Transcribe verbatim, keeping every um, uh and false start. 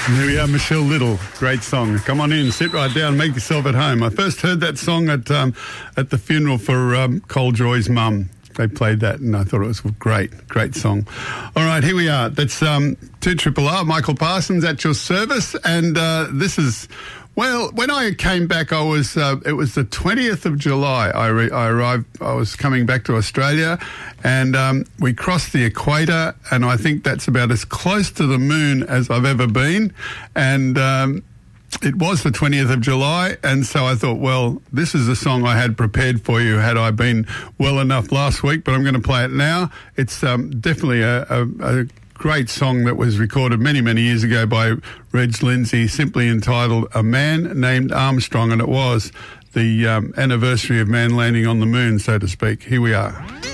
There we are, Michelle Little. Great song. Come on in, sit right down, make yourself at home. I first heard that song at um, at the funeral for um, Cole Joy's mum. They played that and I thought it was a great, great song. All right, here we are. That's um, two R R R, Michael Parsons at your service. And uh, this is, well, when I came back, I was, uh, it was the twentieth of July. I, re- I arrived, I was coming back to Australia and um, we crossed the equator, and I think that's about as close to the moon as I've ever been. And um, it was the twentieth of July, and so I thought, well, this is a song I had prepared for you had I been well enough last week, but I'm going to play it now. It's um, definitely a, a, a great song that was recorded many, many years ago by Reg Lindsay, simply entitled A Man Named Armstrong, and it was the um, anniversary of man landing on the moon, so to speak. Here we are.